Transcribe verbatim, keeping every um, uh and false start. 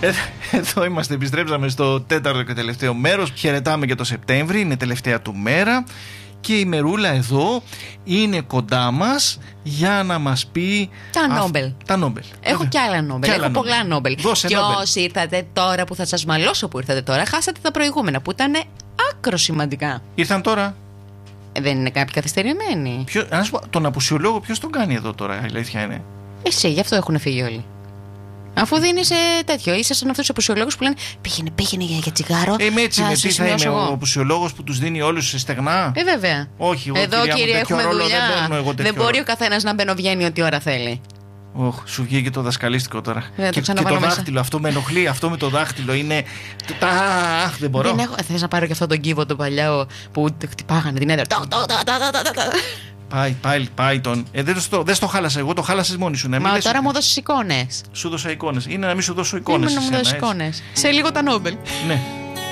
Εδώ είμαστε, επιστρέψαμε στο τέταρτο και τελευταίο μέρος. Χαιρετάμε και το Σεπτέμβρη, είναι τελευταία του μέρα. Και η Μερούλα εδώ είναι κοντά μας για να μας πει τα Νόμπελ. Τα Νόμπελ. Έχω κι άλλα Νόμπελ. Έχω Νόμπελ. πολλά Νόμπελ. Και όσοι ήρθατε τώρα, που θα σας μαλώσω που ήρθατε τώρα, χάσατε τα προηγούμενα που ήταν άκρο σημαντικά. Ήρθαν τώρα. Ε, δεν είναι κάποιοι καθυστερημένοι. Ποιο, να σου πω, τον απουσιολόγο ποιος τον κάνει εδώ τώρα, η αλήθεια είναι. Εσύ, γι' αυτό έχουν φύγει όλοι. Αφού δίνεις ε, τέτοιο, είσαι σαν αυτούς τους απουσιολόγους που λένε πήγαινε, πήγαινε για, για τσιγάρο. Ε, είμαι έτσι, με τι θα είμαι εγώ. ο απουσιολόγος που τους δίνει όλους σε στεγνά. Ε, βέβαια. Όχι, εγώ, εδώ κυρία, κύριε, έχουμε ρόλο, δουλειά. Δεν, παίρνω εγώ δεν μπορεί ο καθένας να μπαινοβγαίνει ό,τι ώρα θέλει. Όχ, σου βγήκε το δασκαλίστικο τώρα. Ε, και, το και το μέσα. δάχτυλο, αυτό με ενοχλεί. Αυτό με το δάχτυλο είναι. Αχ, δεν μπορώ. Δεν έχω... Θες να πάρω και αυτό τον κύβο το παλιό που χτυπάγανε την έδρα. Πάει, πάει, πάει τον. Ε, δεν, το, δεν στο χάλασα εγώ, το χάλασες μόνη σου. Ναι, μα τώρα σου... μου δώσεις εικόνες. Σου δώσα εικόνες. Είναι να μην σου δώσω εικόνες. Είναι να μου δώσεις εικόνες. Σε λίγο τα Νόμπελ. Ναι.